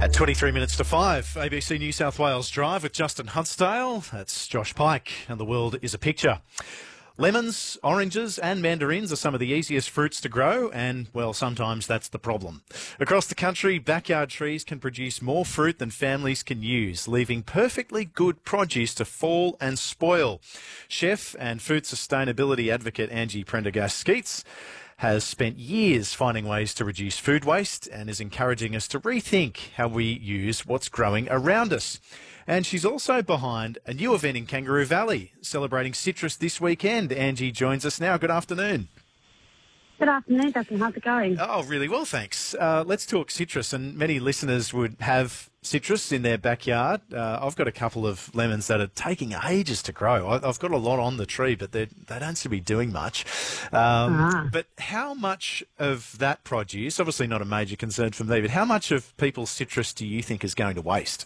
At 23 minutes to 5, ABC New South Wales Drive with Justin Huntsdale. That's Josh Pike, and the world is a picture. Lemons, oranges and mandarins are some of the easiest fruits to grow, and, well, sometimes that's the problem. Across the country, backyard trees can produce more fruit than families can use, leaving perfectly good produce to fall and spoil. Chef and food sustainability advocate Angie Prendergast-Skeets has spent years finding ways to reduce food waste and is encouraging us to rethink how we use what's growing around us. And she's also behind a new event in Kangaroo Valley, celebrating citrus this weekend. Angie joins us now. Good afternoon. Good afternoon, Justin. How's it going? Oh, really well, thanks. Let's talk citrus, and many listeners would have citrus in their backyard. I've got a couple of lemons that are taking ages to grow. I've got a lot on the tree, but they don't seem to be doing much. But how much of that produce, obviously not a major concern for me, but how much of people's citrus do you think is going to waste?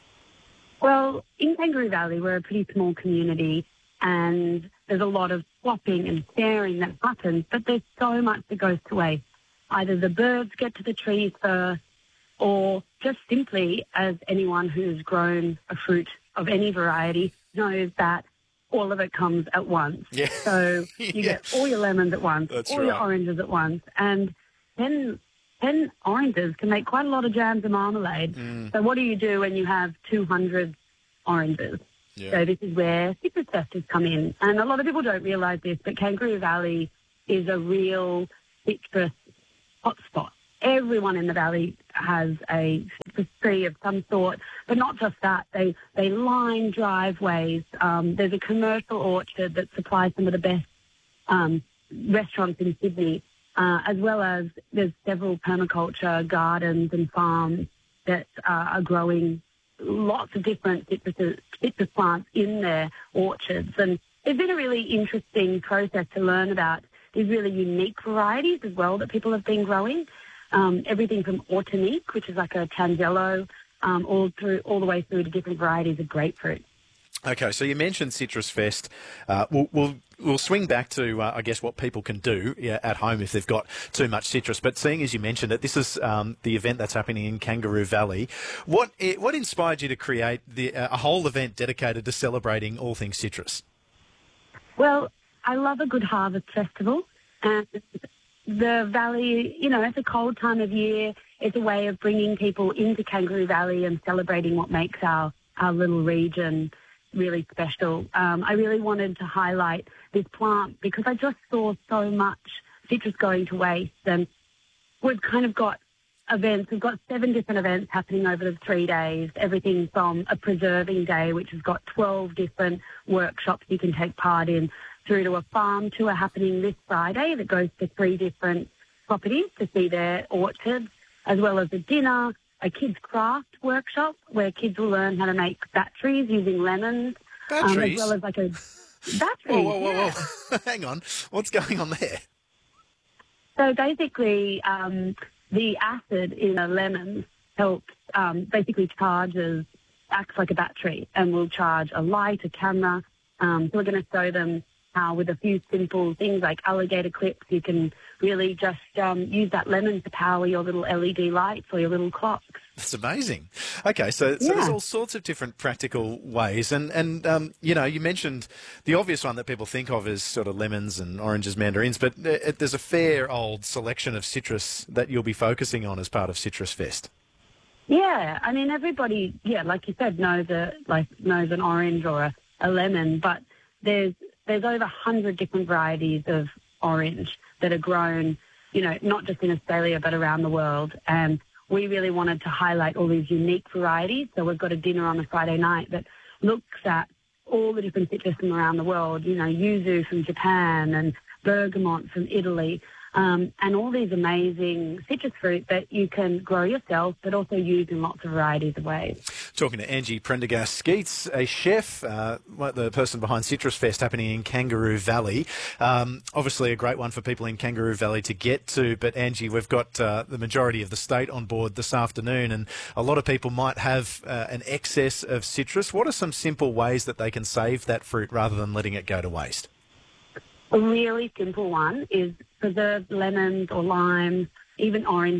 Well, in Kangaroo Valley, we're a pretty small community, and there's a lot of swapping and sharing that happens, but there's so much that goes to waste. Either the birds get to the trees first, or just simply, as anyone who's grown a fruit of any variety knows, that all of it comes at once. Yeah. So you get all your lemons at once, That's all right. your oranges at once, and 10 oranges can make quite a lot of jams and marmalade. So what do you do when you have 200 oranges? Yeah. So this is where citrus festers come in. And a lot of people don't realise this, but Kangaroo Valley is a real citrus hotspot. Everyone in the valley has a citrus tree of some sort, but not just that. They line driveways. There's a commercial orchard that supplies some of the best restaurants in Sydney, as well as there's several permaculture gardens and farms that are growing lots of different citrus plants in their orchards. And it's been a really interesting process to learn about these really unique varieties as well that people have been growing. Everything from Ortonique, which is like a Tangelo, all the way through to different varieties of grapefruit. Okay, so you mentioned Citrus Fest. We'll swing back to, I guess, what people can do at home if they've got too much citrus. But seeing as you mentioned it, this is the event that's happening in Kangaroo Valley. What inspired you to create a whole event dedicated to celebrating all things citrus? Well, I love a good harvest festival. And the valley, it's a cold time of year. It's a way of bringing people into Kangaroo Valley and celebrating what makes our little region really special. I really wanted to highlight this plant because I just saw so much citrus going to waste, and we've kind of got events. We've got 7 different events happening over the 3 days, everything from a preserving day, which has got 12 different workshops you can take part in, through to a farm tour happening this Friday that goes to 3 different properties to see their orchards, as well as a dinner, a kids' craft workshop where kids will learn how to make batteries using lemons. Batteries? As well as like a battery. Whoa. Hang on. What's going on there? So basically, the acid in the lemons helps, acts like a battery and will charge a light, a camera. So we're going to show them how with a few simple things like alligator clips, you can really just use that lemon to power your little LED lights or your little clocks. That's amazing. Okay, so there's all sorts of different practical ways. And you mentioned the obvious one that people think of is sort of lemons and oranges, mandarins, but there's a fair old selection of citrus that you'll be focusing on as part of Citrus Fest. Yeah, I mean, everybody, like you said, knows an orange or a lemon, but there's over 100 different varieties of orange that are grown, not just in Australia but around the world. And we really wanted to highlight all these unique varieties. So we've got a dinner on a Friday night that looks at all the different citrus from around the world, yuzu from Japan and bergamot from Italy, and all these amazing citrus fruit that you can grow yourself but also use in lots of varieties of ways. Talking to Angie Prendergast-Skeets, a chef, the person behind Citrus Fest happening in Kangaroo Valley. Obviously a great one for people in Kangaroo Valley to get to, but Angie, we've got the majority of the state on board this afternoon, and a lot of people might have an excess of citrus. What are some simple ways that they can save that fruit rather than letting it go to waste? A really simple one is preserved lemons or limes, even oranges.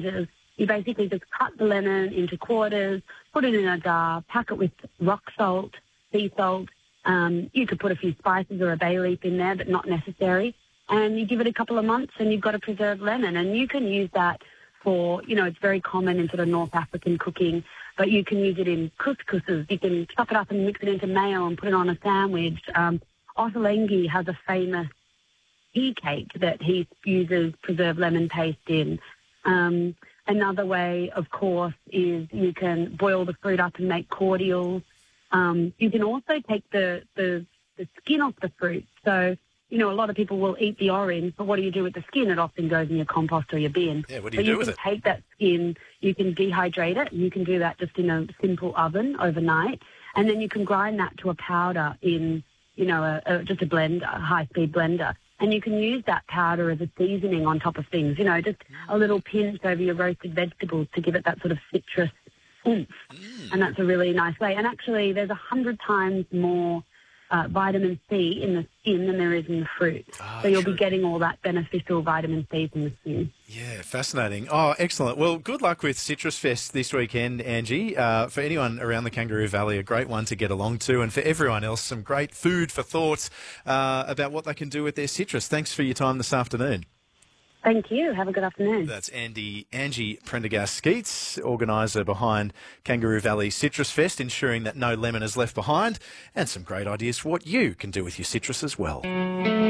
You basically just cut the lemon into quarters, put it in a jar, pack it with rock salt, sea salt. You could put a few spices or a bay leaf in there, but not necessary. And you give it a couple of months and you've got a preserved lemon. And you can use that for, it's very common in sort of North African cooking, but you can use it in couscouses. You can chop it up and mix it into mayo and put it on a sandwich. Ottolenghi has a famous tea cake that he uses preserved lemon paste in. Another way, of course, is you can boil the fruit up and make cordials. You can also take the skin off the fruit. So, a lot of people will eat the orange, but what do you do with the skin? It often goes in your compost or your bin. Yeah, what do you do with it? You can take that skin, you can dehydrate it, and you can do that just in a simple oven overnight, and then you can grind that to a powder in, just a blender, a high-speed blender. And you can use that powder as a seasoning on top of things, just a little pinch over your roasted vegetables to give it that sort of citrus oomph. And that's a really nice way. And actually, there's 100 times more vitamin C in the skin than there is in the fruit. So you'll be getting all that beneficial vitamin C from the skin. Yeah, fascinating. Oh, excellent. Well, good luck with Citrus Fest this weekend, Angie. For anyone around the Kangaroo Valley, a great one to get along to. And for everyone else, some great food for thought about what they can do with their citrus. Thanks for your time this afternoon. Thank you. Have a good afternoon. That's Angie Prendergast-Skeets, organiser behind Kangaroo Valley Citrus Fest, ensuring that no lemon is left behind, and some great ideas for what you can do with your citrus as well.